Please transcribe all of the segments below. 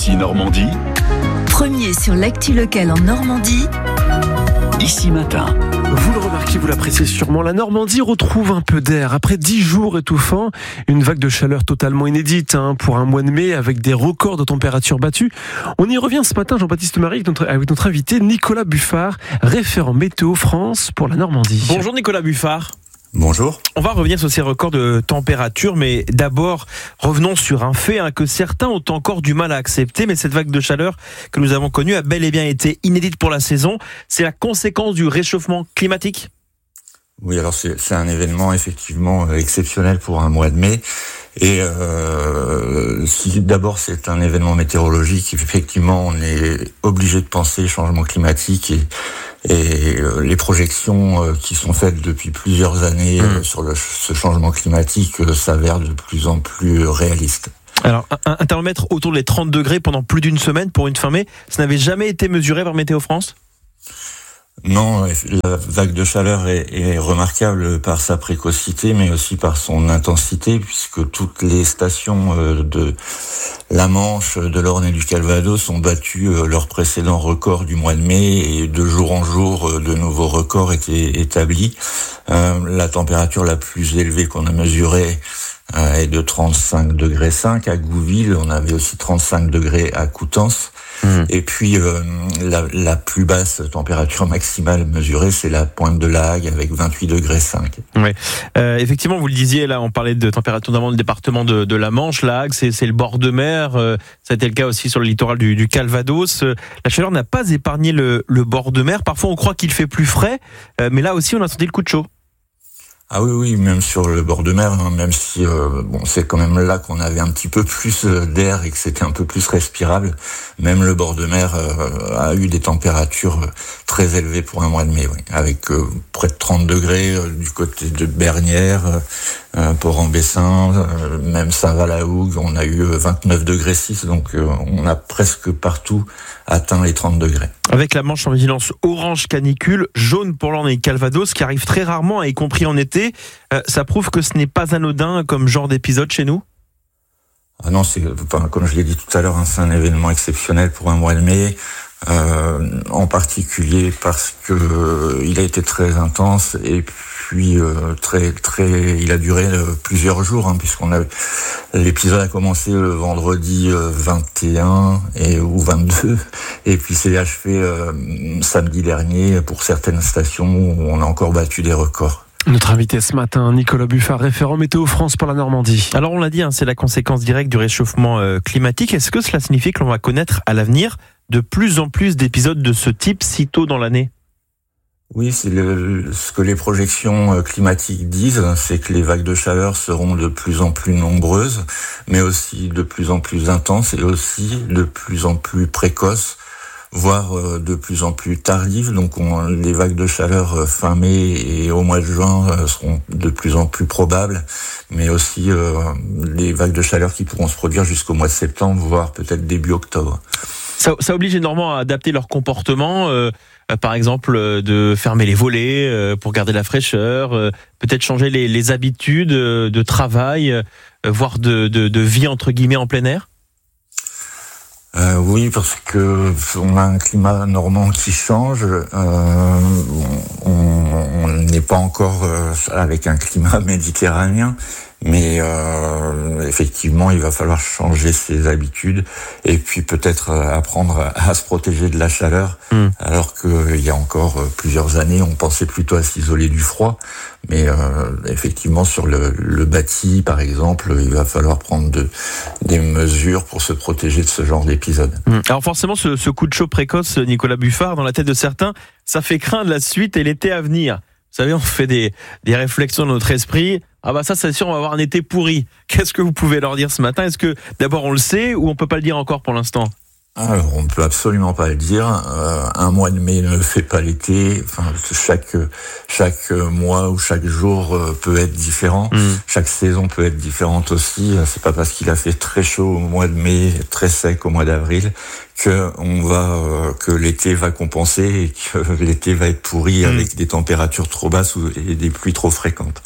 Ici Normandie. Premier sur l'actu locale en Normandie. Ici Matin. Vous le remarquez, vous l'appréciez sûrement, la Normandie retrouve un peu d'air. Après 10 jours étouffants, une vague de chaleur totalement inédite pour un mois de mai avec des records de température battus. On y revient ce matin, Jean-Baptiste Marie, avec notre invité Nicolas Buffard, référent Météo France pour la Normandie. Bonjour Nicolas Buffard. Bonjour. On va revenir sur ces records de température, mais d'abord, revenons sur un fait que certains ont encore du mal à accepter, mais cette vague de chaleur que nous avons connue a bel et bien été inédite pour la saison. C'est la conséquence du réchauffement climatique ? Oui, alors c'est un événement effectivement exceptionnel pour un mois de mai. Et si d'abord c'est un événement météorologique, effectivement on est obligé de penser changement climatique et les projections qui sont faites depuis plusieurs années sur ce changement climatique s'avèrent de plus en plus réalistes. Alors, un thermomètre autour des 30 degrés pendant plus d'une semaine pour une fin mai, ça n'avait jamais été mesuré par Météo France ? Non, la vague de chaleur est remarquable par sa précocité, mais aussi par son intensité, puisque toutes les stations de la Manche, de l'Orne et du Calvados ont battu leur précédent record du mois de mai, et de jour en jour, de nouveaux records étaient établis. La température la plus élevée qu'on a mesurée est de 35,5 degrés à Gouville. On avait aussi 35 degrés à Coutances. Et puis la plus basse température maximale mesurée, c'est la pointe de la Hague avec 28,5 degrés. Ouais. Effectivement, vous le disiez, là, on parlait de température dans le département de la Manche. La Hague, c'est le bord de mer. Ça a été le cas aussi sur le littoral du Calvados. La chaleur n'a pas épargné le bord de mer. Parfois, on croit qu'il fait plus frais, mais là aussi, on a senti le coup de chaud. Ah oui, même sur le bord de mer, même si c'est quand même là qu'on avait un petit peu plus d'air et que c'était un peu plus respirable. Même le bord de mer a eu des températures très élevées pour un mois de mai, avec près de 30 degrés du côté de Bernières, Port-en-Bessin, même Saint-Val-la-Hougue, on a eu 29,6 degrés, donc on a presque partout atteint les 30 degrés. Avec la Manche en vigilance orange canicule, jaune pour l'Orne et Calvados, qui arrive très rarement, y compris en été. Ça prouve que ce n'est pas anodin comme genre d'épisode chez nous ? Ah non, comme je l'ai dit tout à l'heure, c'est un événement exceptionnel pour un mois de mai, en particulier parce que il a été très intense et puis il a duré plusieurs jours, l'épisode a commencé le vendredi 21 ou 22 et puis s'est achevé samedi dernier pour certaines stations où on a encore battu des records. Notre invité ce matin, Nicolas Buffard, référent Météo France pour la Normandie. Alors on l'a dit, c'est la conséquence directe du réchauffement climatique. Est-ce que cela signifie que l'on va connaître à l'avenir de plus en plus d'épisodes de ce type si tôt dans l'année ? Oui, c'est ce que les projections climatiques disent, c'est que les vagues de chaleur seront de plus en plus nombreuses, mais aussi de plus en plus intenses et aussi de plus en plus précoces, voire de plus en plus tardives. Donc les vagues de chaleur fin mai et au mois de juin seront de plus en plus probables, mais aussi les vagues de chaleur qui pourront se produire jusqu'au mois de septembre, voire peut-être début octobre. Ça oblige les Normands à adapter leur comportement, par exemple de fermer les volets pour garder la fraîcheur, peut-être changer les habitudes de travail, voire de vie entre guillemets en plein air. Oui, parce que on a un climat normand qui change. On n'est pas encore avec un climat méditerranéen, mais effectivement, il va falloir changer ses habitudes et puis peut-être apprendre à se protéger de la chaleur. Alors qu'il y a encore plusieurs années, on pensait plutôt à s'isoler du froid. Mais effectivement, sur le bâti, par exemple, il va falloir prendre des mesures pour se protéger de ce genre d'épisode. Alors forcément, ce coup de chaud précoce, Nicolas Buffard, dans la tête de certains, ça fait craindre la suite et l'été à venir. Vous savez, on fait des réflexions dans notre esprit. Ah bah ça, c'est sûr, on va avoir un été pourri. Qu'est-ce que vous pouvez leur dire ce matin ? Est-ce que d'abord on le sait ou on peut pas le dire encore pour l'instant ? Alors, on ne peut absolument pas le dire. Un mois de mai ne fait pas l'été. Enfin, chaque mois ou chaque jour peut être différent. Chaque saison peut être différente aussi. C'est pas parce qu'il a fait très chaud au mois de mai, très sec au mois d'avril, que l'été va compenser et que l'été va être pourri avec des températures trop basses et des pluies trop fréquentes.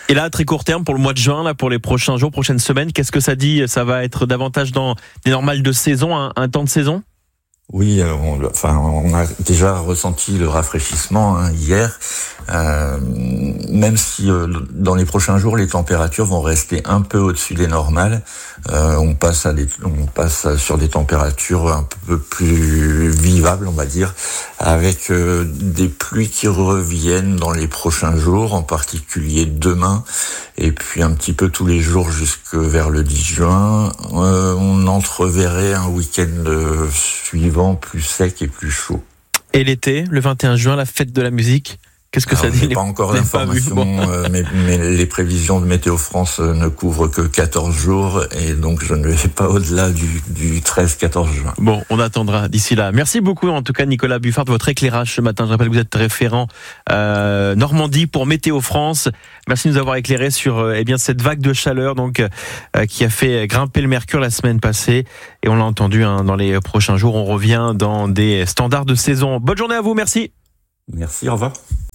Et là, à très court terme, pour le mois de juin, là, pour les prochains jours, prochaines semaines, qu'est-ce que ça dit? Ça va être davantage dans des normales de saison, un temps de saison? Oui, on a déjà ressenti le rafraîchissement hier, même si dans les prochains jours les températures vont rester un peu au-dessus des normales. On passe sur des températures un peu plus vivables, on va dire, avec des pluies qui reviennent dans les prochains jours, en particulier demain, et puis un petit peu tous les jours jusque vers le 10 juin. On entreverrait un week-end suivant plus sec et plus chaud. Et l'été, le 21 juin, la fête de la musique, qu'est-ce que ça dit? Je n'ai pas encore d'informations, mais les prévisions de Météo France ne couvrent que 14 jours, et donc je ne vais pas au-delà du 13-14 juin. Bon, on attendra d'ici là. Merci beaucoup en tout cas Nicolas Buffard de votre éclairage ce matin. Je rappelle que vous êtes référent Normandie pour Météo France. Merci de nous avoir éclairé sur cette vague de chaleur qui a fait grimper le mercure la semaine passée, et on l'a entendu dans les prochains jours, on revient dans des standards de saison. Bonne journée à vous, merci. Merci, au revoir.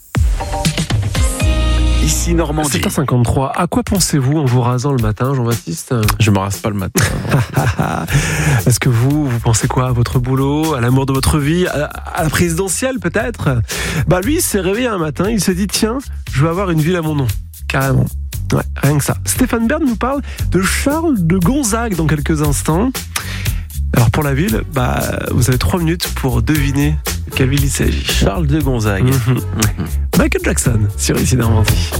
Ici Normandie. 7h53. À quoi pensez-vous en vous rasant le matin, Jean-Baptiste? Je me rase pas le matin. Est-ce que vous pensez quoi à votre boulot, à l'amour de votre vie, à la présidentielle peut-être? Lui, il s'est réveillé un matin, il s'est dit tiens, je vais avoir une ville à mon nom. Carrément. Ouais, rien que ça. Stéphane Bern nous parle de Charles de Gonzague dans quelques instants. Alors pour la ville, vous avez 3 minutes pour deviner de quelle ville il s'agit. Charles de Gonzague. Michael Jackson sur Ici Normandie.